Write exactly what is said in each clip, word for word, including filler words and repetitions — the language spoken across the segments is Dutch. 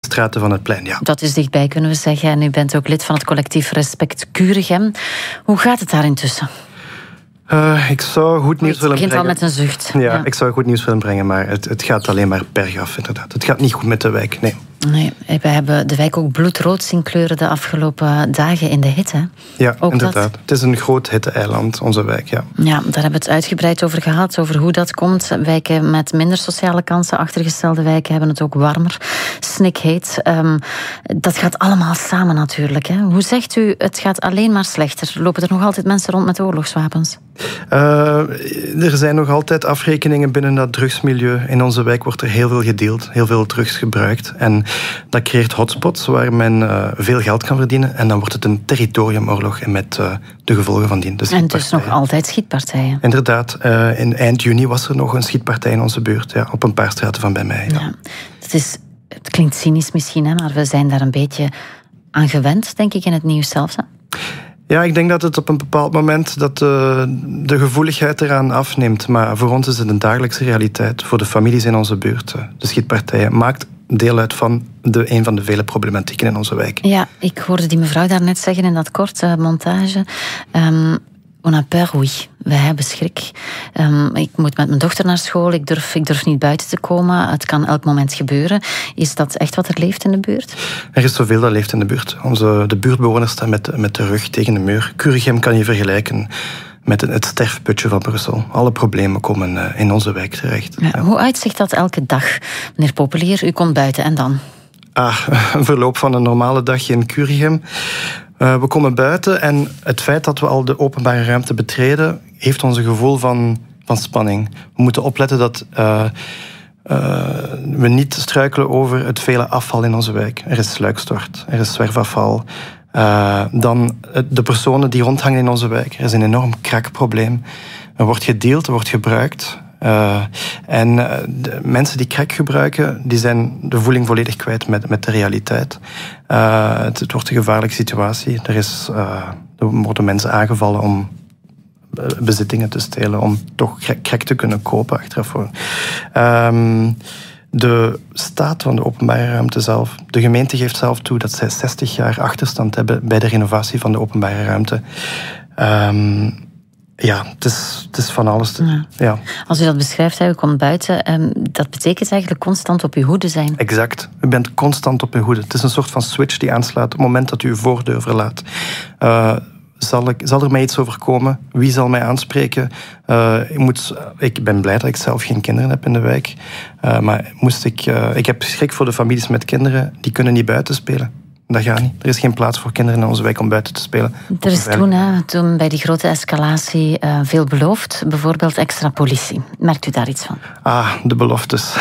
straten van het plein, ja. Dat is dichtbij, kunnen we zeggen. En u bent ook lid van het collectief Respect Kuregem. Hoe gaat het daar intussen? Uh, ik zou goed nieuws willen brengen. Het begint al met een zucht. Ja, ja. ik zou goed nieuws willen brengen, maar het, het gaat alleen maar bergaf, inderdaad. Het gaat niet goed met de wijk, nee. Nee, we hebben de wijk ook bloedrood zien kleuren de afgelopen dagen in de hitte. Ja, ook inderdaad. Dat... Het is een groot hitte-eiland, onze wijk, ja. Ja, daar hebben we het uitgebreid over gehad, over hoe dat komt. Wijken met minder sociale kansen, achtergestelde wijken, hebben het ook warmer. Snikheet. Um, dat gaat allemaal samen natuurlijk. Hè. Hoe zegt u, het gaat alleen maar slechter? Lopen er nog altijd mensen rond met oorlogswapens? Uh, er zijn nog altijd afrekeningen binnen dat drugsmilieu. In onze wijk wordt er heel veel gedeeld, heel veel drugs gebruikt. En dat creëert hotspots waar men uh, veel geld kan verdienen. En dan wordt het een territoriumoorlog en met uh, de gevolgen van die. En dus nog altijd schietpartijen. Inderdaad. Uh, in eind juni was er nog een schietpartij in onze buurt. Ja, op een paar straten van bij mij. Ja. Ja, dat is, het klinkt cynisch misschien, hè, maar we zijn daar een beetje aan gewend, denk ik, in het nieuws zelfs. Hè? Ja, ik denk dat het op een bepaald moment dat de, de gevoeligheid eraan afneemt. Maar voor ons is het een dagelijkse realiteit. Voor de families in onze buurt. De schietpartijen maakt deel uit van de, een van de vele problematieken in onze wijk. Ja, ik hoorde die mevrouw daarnet zeggen in dat korte montage. Um, on a peur, oui. We hebben schrik. Um, ik moet met mijn dochter naar school. Ik durf, ik durf niet buiten te komen. Het kan elk moment gebeuren. Is dat echt wat er leeft in de buurt? Er is zoveel dat leeft in de buurt. Onze, de buurtbewoners staan met, met de rug tegen de muur. Kuregem kan je vergelijken met het sterfputje van Brussel. Alle problemen komen in onze wijk terecht. Ja, ja. Hoe uitzicht dat elke dag? Meneer Popelier, u komt buiten en dan? Ah, een verloop van een normale dag in Kuregem. Uh, we komen buiten en het feit dat we al de openbare ruimte betreden, heeft ons een gevoel van, van spanning. We moeten opletten dat uh, uh, we niet struikelen over het vele afval in onze wijk. Er is sluikstort, er is zwerfafval. Uh, dan de personen die rondhangen in onze wijk. Er is een enorm krakprobleem. Er wordt gedeeld, er wordt gebruikt. Uh, en uh, de mensen die crack gebruiken, die zijn de voeling volledig kwijt met, met de realiteit. Uh, het, het wordt een gevaarlijke situatie. Er, is, uh, er worden mensen aangevallen om bezittingen te stelen, om toch crack te kunnen kopen achteraf. Um, de staat van de openbare ruimte zelf. De gemeente geeft zelf toe dat zij zestig jaar achterstand hebben bij de renovatie van de openbare ruimte. Um, Ja, het is, het is van alles. Te, ja. Ja. Als u dat beschrijft, u komt buiten, um, dat betekent eigenlijk constant op uw hoede zijn. Exact. U bent constant op uw hoede. Het is een soort van switch die aanslaat op het moment dat u uw voordeur verlaat. Uh, zal, ik, zal er mij iets overkomen? Wie zal mij aanspreken? Uh, ik, moet, ik ben blij dat ik zelf geen kinderen heb in de wijk. Uh, maar moest ik, uh, ik heb schrik voor de families met kinderen. Die kunnen niet buiten spelen. Dat gaat niet. Er is geen plaats voor kinderen in onze wijk om buiten te spelen. Er is toen, hè, toen bij die grote escalatie uh, veel beloofd. Bijvoorbeeld extra politie. Merkt u daar iets van? Ah, de beloftes.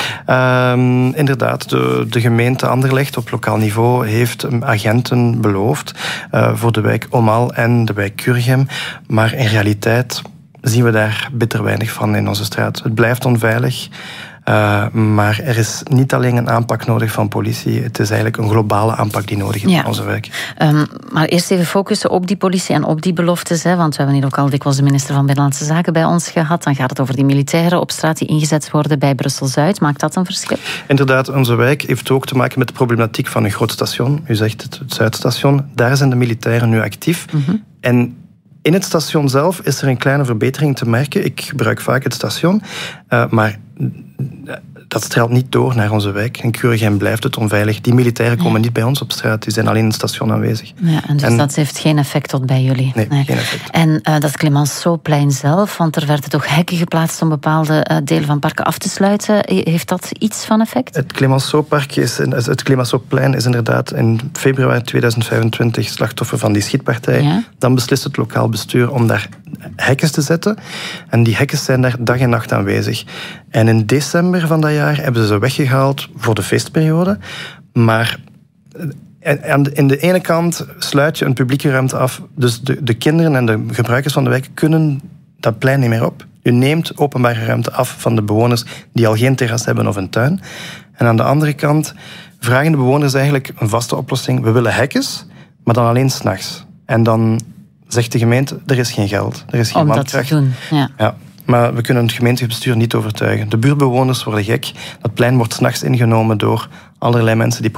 um, inderdaad, de, de gemeente Anderlecht op lokaal niveau heeft agenten beloofd uh, voor de wijk Omal en de wijk Kuregem. Maar in realiteit zien we daar bitter weinig van in onze straat. Het blijft onveilig. Uh, maar er is niet alleen een aanpak nodig van politie. Het is eigenlijk een globale aanpak die nodig is ja. in onze wijk. Um, maar eerst even focussen op die politie en op die beloftes. Hè, want we hebben hier ook al dikwijls de minister van Binnenlandse Zaken bij ons gehad. Dan gaat het over die militairen op straat die ingezet worden bij Brussel-Zuid. Maakt dat een verschil? Inderdaad, onze wijk heeft ook te maken met de problematiek van een groot station. U zegt het, het Zuidstation. Daar zijn de militairen nu actief. Mm-hmm. En in het station zelf is er een kleine verbetering te merken. Ik gebruik vaak het station. Uh, maar dat straalt niet door naar onze wijk. In Kuregem blijft het onveilig. Die militairen komen ja. niet bij ons op straat. Die zijn alleen in het station aanwezig. Ja, en dus en, dat heeft geen effect tot bij jullie? Nee, nee. geen effect. En uh, dat Clemenceauplein zelf, want er werden toch hekken geplaatst om bepaalde uh, delen van parken af te sluiten. Heeft dat iets van effect? Het Clemenceaupark is, het Clemenceauplein is inderdaad in februari tweeduizend vijfentwintig slachtoffer van die schietpartij. Ja? Dan beslist het lokaal bestuur om daar hekken te zetten. En die hekken zijn daar dag en nacht aanwezig. En in december van dat jaar hebben ze ze weggehaald voor de feestperiode. Maar aan in de ene kant sluit je een publieke ruimte af. Dus de, de kinderen en de gebruikers van de wijk kunnen dat plein niet meer op. Je neemt openbare ruimte af van de bewoners die al geen terras hebben of een tuin. En aan de andere kant vragen de bewoners eigenlijk een vaste oplossing. We willen hekkens, maar dan alleen 's nachts. En dan zegt de gemeente, er is geen geld. Er is geen Om mankracht. dat te doen, ja. ja. Maar we kunnen het gemeentebestuur niet overtuigen. De buurtbewoners worden gek. Dat plein wordt 's nachts ingenomen door allerlei mensen die